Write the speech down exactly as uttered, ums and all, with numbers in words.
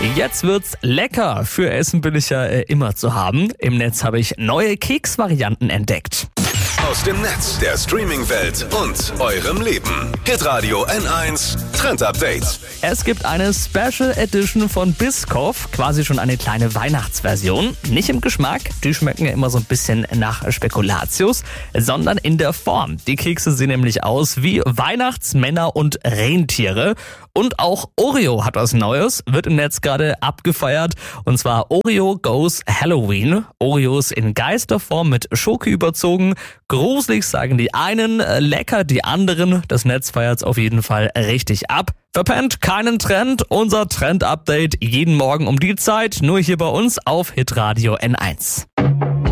Jetzt wird's lecker. Für Essen bin ich ja äh, immer zu haben. Im Netz habe ich neue Keksvarianten entdeckt. Aus dem Netz, der Streaming-Welt und eurem Leben. Hitradio N eins Trend Update. Es gibt eine Special Edition von Biscoff, quasi schon eine kleine Weihnachtsversion. Nicht im Geschmack, die schmecken ja immer so ein bisschen nach Spekulatius, sondern in der Form. Die Kekse sehen nämlich aus wie Weihnachtsmänner und Rentiere. Und auch Oreo hat was Neues, wird im Netz gerade abgefeiert. Und zwar Oreo Goes Halloween. Oreos in Geisterform mit Schoki überzogen. Gruselig sagen die einen, lecker die anderen. Das Netz feiert's auf jeden Fall richtig ab. Verpennt keinen Trend. Unser Trend-Update jeden Morgen um die Zeit. Nur hier bei uns auf Hitradio N eins.